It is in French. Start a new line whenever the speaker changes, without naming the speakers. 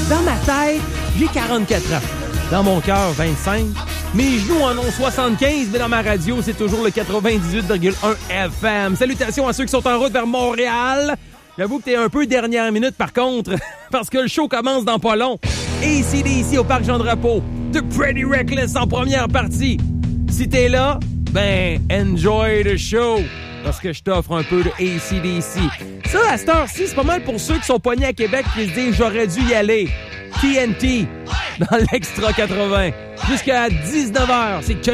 Dans ma tête, j'ai 44 ans. Dans mon cœur, 25. Mes genoux en ont 75, mais dans ma radio, c'est toujours le 98,1 FM. Salutations à ceux qui sont en route vers Montréal. J'avoue que t'es un peu dernière minute, par contre, parce que le show commence dans pas long. AC/DC au Parc Jean-Drapeau. The Pretty Reckless en première partie. Si t'es là, ben, enjoy the show. Parce que je t'offre un peu de AC/DC. Ça, à cette heure-ci, c'est pas mal pour ceux qui sont pognés à Québec et qui se disent « J'aurais dû y aller ». TNT dans l'Extra 80. Jusqu'à 19h, c'est que